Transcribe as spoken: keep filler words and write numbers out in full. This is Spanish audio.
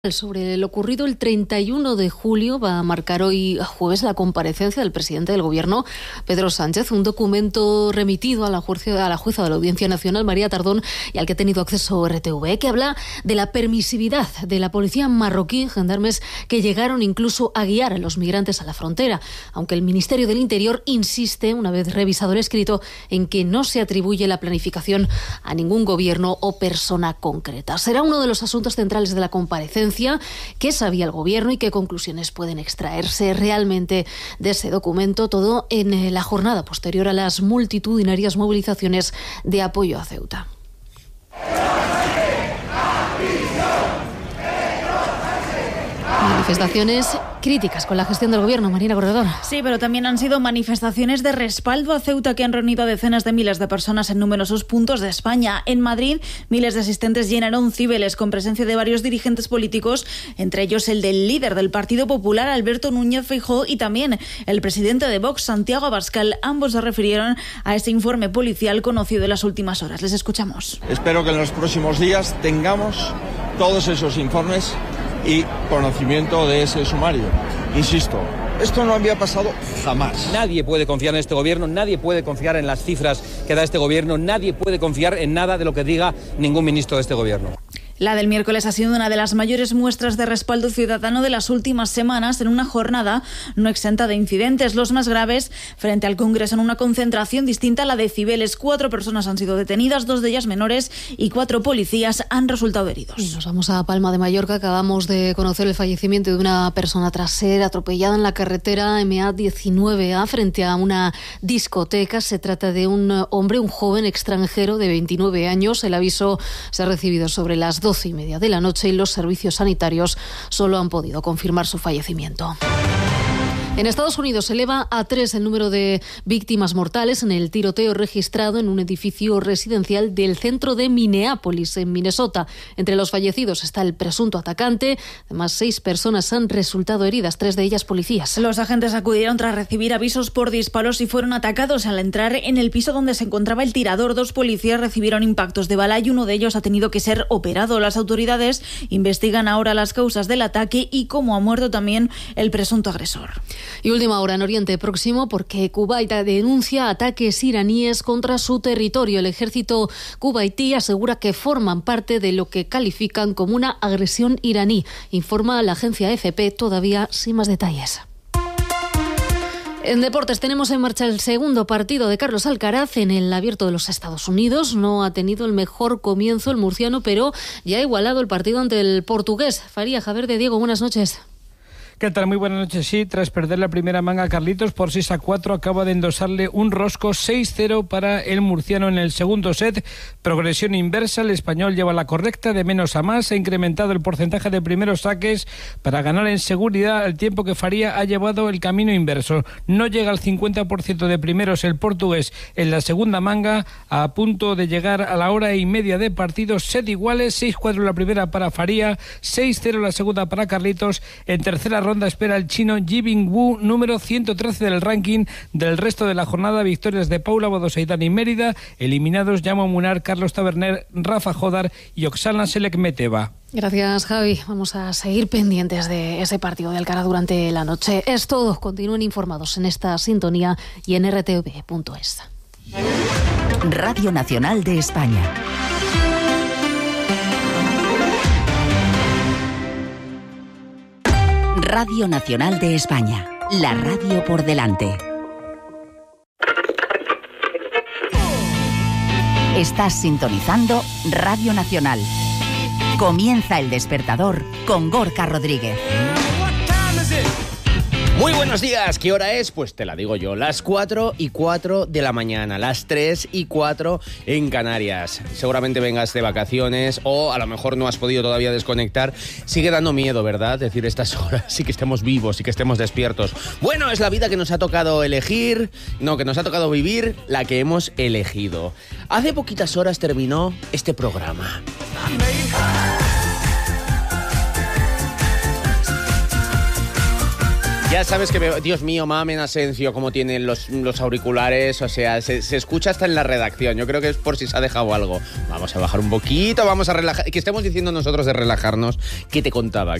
Sobre lo ocurrido el treinta y uno de julio va a marcar hoy jueves la comparecencia del presidente del Gobierno, Pedro Sánchez, un documento remitido a la jueza, a la jueza de la Audiencia Nacional, María Tardón, y al que ha tenido acceso R T V, que habla de la permisividad de la policía marroquí, gendarmes que llegaron incluso a guiar a los migrantes a la frontera, aunque el Ministerio del Interior insiste, una vez revisado el escrito, en que no se atribuye la planificación a ningún gobierno o persona concreta. Será uno de los asuntos centrales de la comparecencia. ¿Qué sabía el Gobierno y qué conclusiones pueden extraerse realmente de ese documento? Todo en la jornada posterior a las multitudinarias movilizaciones de apoyo a Ceuta. Manifestaciones críticas con la gestión del Gobierno, Marina Corredor. Sí, pero también han sido manifestaciones de respaldo a Ceuta que han reunido a decenas de miles de personas en numerosos puntos de España. En Madrid, miles de asistentes llenaron Cibeles con presencia de varios dirigentes políticos, entre ellos el del líder del Partido Popular, Alberto Núñez Feijóo, y también el presidente de Vox, Santiago Abascal. Ambos se refirieron a este informe policial conocido en las últimas horas. Les escuchamos. Espero que en los próximos días tengamos todos esos informes y conocimiento de ese sumario. Insisto, esto no había pasado jamás. Nadie puede confiar en este gobierno, nadie puede confiar en las cifras que da este gobierno, nadie puede confiar en nada de lo que diga ningún ministro de este gobierno. La del miércoles ha sido una de las mayores muestras de respaldo ciudadano de las últimas semanas en una jornada no exenta de incidentes. Los más graves frente al Congreso en una concentración distinta a la de Cibeles. Cuatro personas han sido detenidas, dos de ellas menores, y cuatro policías han resultado heridos. Y nos vamos a Palma de Mallorca. Acabamos de conocer el fallecimiento de una persona tras ser atropellada en la carretera M A diecinueve A frente a una discoteca. Se trata de un hombre, un joven extranjero de veintinueve años. El aviso se ha recibido sobre las doce y media de la noche y los servicios sanitarios solo han podido confirmar su fallecimiento. En Estados Unidos se eleva a tres el número de víctimas mortales en el tiroteo registrado en un edificio residencial del centro de Minneapolis, en Minnesota. Entre los fallecidos está el presunto atacante. Además, seis personas han resultado heridas, tres de ellas policías. Los agentes acudieron tras recibir avisos por disparos y fueron atacados al entrar en el piso donde se encontraba el tirador. Dos policías recibieron impactos de bala y uno de ellos ha tenido que ser operado. Las autoridades investigan ahora las causas del ataque y cómo ha muerto también el presunto agresor. Y última hora en Oriente Próximo, porque Kuwait denuncia ataques iraníes contra su territorio. El ejército kuwaití asegura que forman parte de lo que califican como una agresión iraní. Informa la agencia A F P, todavía sin más detalles. En deportes tenemos en marcha el segundo partido de Carlos Alcaraz en el Abierto de los Estados Unidos. No ha tenido el mejor comienzo el murciano, pero ya ha igualado el partido ante el portugués. Faría Javier de Diego, buenas noches. ¿Qué tal? Muy buenas noches. Sí, tras perder la primera manga, Carlitos por seis a cuatro acaba de endosarle un rosco seis cero para el murciano en el segundo set. Progresión inversa, el español lleva la correcta de menos a más, ha incrementado el porcentaje de primeros saques para ganar en seguridad, al tiempo que Faría ha llevado el camino inverso. No llega al cincuenta por ciento de primeros el portugués en la segunda manga, a punto de llegar a la hora y media de partido, set iguales, seis cuatro la primera para Faría, seis cero la segunda para Carlitos. En tercera ronda ronda espera el chino Yibing Wu, número ciento trece del ranking. Del resto de la jornada, victorias de Paula Bodoseidán y Mérida, eliminados Yamo Munar, Carlos Taberner, Rafa Jodar y Oksana Selekmeteva. Gracias, Javi. Vamos a seguir pendientes de ese partido de Alcaraz durante la noche. Es todo. Continúen informados en esta sintonía y en r t v punto es. Radio Nacional de España. Radio Nacional de España, la radio por delante. Estás sintonizando Radio Nacional. Comienza El Despertador con Gorka Rodríguez. Muy buenos días, ¿qué hora es? Pues te la digo yo, las cuatro y cuatro de la mañana, las tres y cuatro en Canarias. Seguramente vengas de vacaciones o a lo mejor no has podido todavía desconectar. Sigue dando miedo, ¿verdad? Decir estas horas, sí que estemos vivos, sí que estemos despiertos. Bueno, es la vida que nos ha tocado elegir, no, que nos ha tocado vivir, la que hemos elegido. Hace poquitas horas terminó este programa. Ya sabes que, me... Dios mío, Mamen Asencio, cómo tienen los, los auriculares, o sea, se, se escucha hasta en la redacción. Yo creo que es por si se ha dejado algo. Vamos a bajar un poquito, vamos a relajar. Que estemos diciendo nosotros de relajarnos. ¿Qué te contaba?